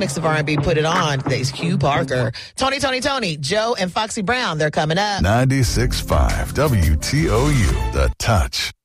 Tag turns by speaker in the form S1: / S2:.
S1: mix of R&B, Put It On. Today's Hugh Parker. Tony, Joe and Foxy Brown, they're coming up.
S2: 96.5 WTOU, The Touch.